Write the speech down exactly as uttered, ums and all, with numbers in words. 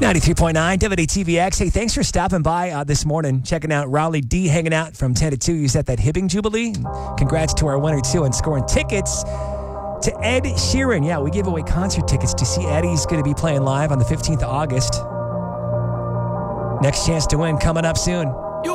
ninety-three point nine W D T V X. Hey, thanks for stopping by uh, this morning, checking out Raleigh D hanging out from ten to two. You set that Hibbing Jubilee. Congrats to our winner, too, and scoring tickets to Ed Sheeran. Yeah, we give away concert tickets to see Eddie. He's going to be playing live on the fifteenth of August. Next chance to win coming up soon.